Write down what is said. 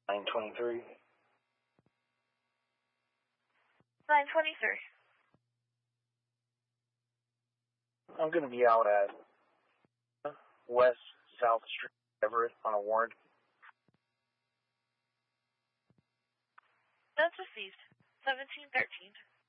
923. 923. I'm going to be out at West South Street, Everett, on a warrant. That's received. 1713.